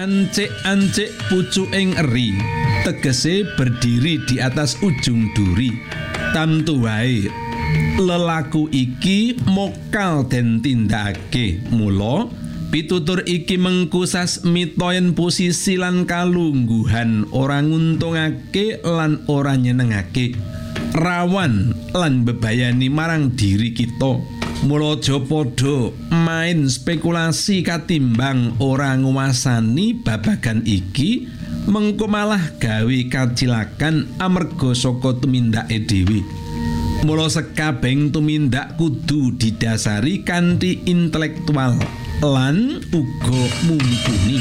Ancik-ancik pucuking eri, tegese berdiri di atas ujung duri. Tamtu wae lelaku iki mokal den tindakake. Mula pitutur iki mengkusas mitoyen posisi lan kalungguhan ora nguntungake lan ora nyenengake, rawan lan bebayani marang diri kita. Mula aja padha main spekulasi katimbang ora nguwasani babagan iki, mengko malah gawe kacilakan amarga saka tumindake dhewe. Mula sekabeng tumindak kudu didasari kanthi intelektual lan uga mumpuni.